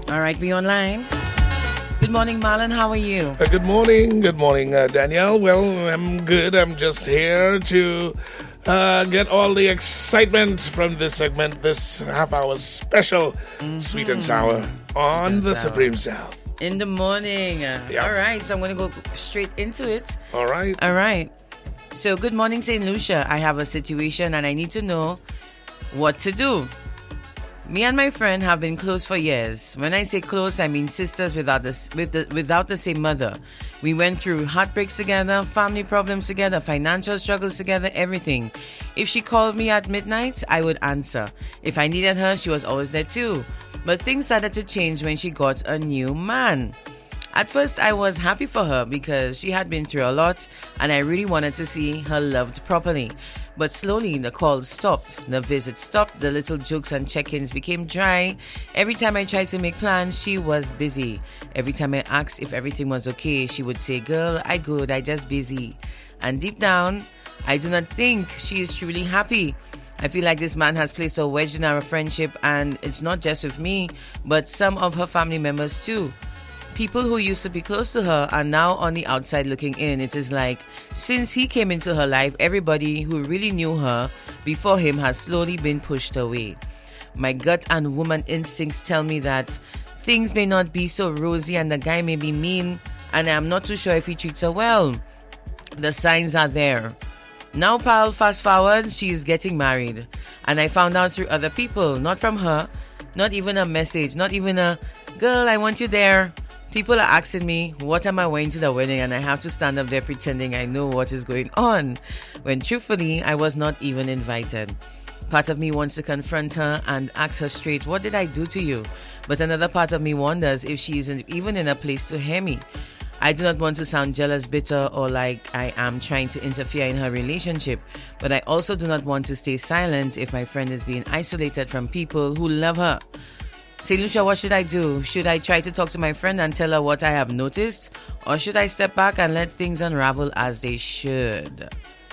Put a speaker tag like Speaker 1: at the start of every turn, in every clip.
Speaker 1: All right, we online. Good morning, Marlon. How are you?
Speaker 2: Good morning. Good morning, Danielle. Well, I'm good. I'm just here to get all the excitement from this segment, this half-hour special, Sweet and Sour on the Supreme Sound.
Speaker 1: In the morning. All right, so I'm going to go straight into it.
Speaker 2: All right.
Speaker 1: All right. So, good morning, St. Lucia. I have a situation and I need to know what to do. Me and my friend have been close for years. When I say close, I mean sisters without the same mother. We went through heartbreaks together, family problems together, financial struggles together, everything. If she called me at midnight, I would answer. If I needed her, she was always there too. But things started to change when she got a new man. At first, I was happy for her because she had been through a lot and I really wanted to see her loved properly. But slowly, the calls stopped, the visits stopped, the little jokes and check-ins became dry. Every time I tried to make plans, she was busy. Every time I asked if everything was okay, she would say, "Girl, I good, I just busy." And deep down, I do not think she is truly happy. I feel like this man has placed a wedge in our friendship, and it's not just with me, but some of her family members too. People who used to be close to her are now on the outside looking in. It is like, since he came into her life, everybody who really knew her before him has slowly been pushed away. My gut and woman instincts tell me that things may not be so rosy and the guy may be mean, and I'm not too sure if he treats her well. The signs are there. Now, pal, fast forward, she's getting married. And I found out through other people, not from her, not even a message, not even a, "Girl, I want you there." People are asking me, what am I wearing to the wedding? And I have to stand up there pretending I know what is going on, when truthfully, I was not even invited. Part of me wants to confront her and ask her straight, "What did I do to you?" But another part of me wonders if she isn't even in a place to hear me. I do not want to sound jealous, bitter, or like I am trying to interfere in her relationship, but I also do not want to stay silent if my friend is being isolated from people who love her. St. Lucia, what should I do? Should I try to talk to my friend and tell her what I have noticed? Or should I step back and let things unravel as they should?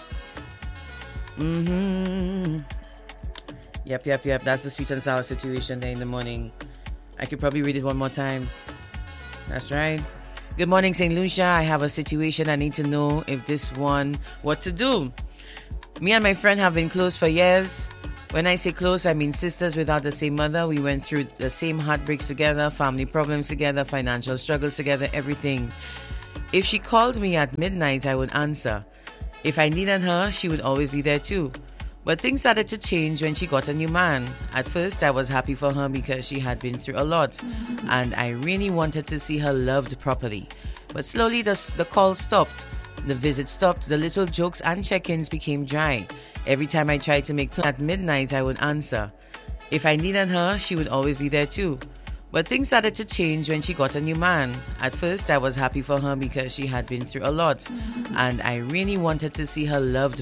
Speaker 1: Yep. That's the sweet and sour situation there in the morning. I could probably read it one more time. That's right. Good morning, St. Lucia. I have a situation. I need to know if this one, what to do. Me and my friend have been close for years. When I say close, I mean sisters without the same mother. We went through the same heartbreaks together, family problems together, financial struggles together, everything. If she called me at midnight, I would answer. If I needed her, she would always be there too. But things started to change when she got a new man. At first, I was happy for her because she had been through a lot, and I really wanted to see her loved properly. But slowly, the calls stopped, the visits stopped, the little jokes and check-ins became dry. Every time I tried to make plans at midnight, I would answer. If I needed her, she would always be there too. But things started to change when she got a new man. At first, I was happy for her because she had been through a lot, and I really wanted to see her loved